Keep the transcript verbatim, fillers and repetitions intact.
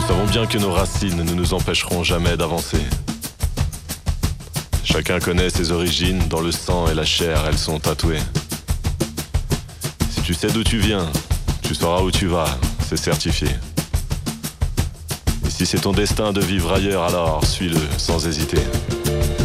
Nous savons bien que nos racines ne nous empêcheront jamais d'avancer. Chacun connaît ses origines, dans le sang et la chair, elles sont tatouées. Si tu sais d'où tu viens, tu sauras où tu vas, c'est certifié. Et si c'est ton destin de vivre ailleurs, alors suis-le sans hésiter.